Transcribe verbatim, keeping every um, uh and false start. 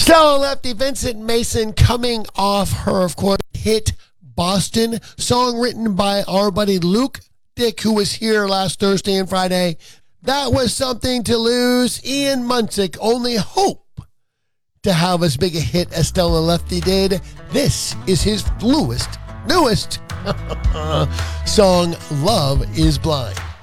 Stellar lefty Vincent Mason coming off her, of course, hit Boston, song written by our buddy Luke Dick, who was here last Thursday and Friday. That was something to lose. Ian Munsick, only hope to have as big a hit as Stellar Lefty did. This is his newest, newest song, Love is Blind.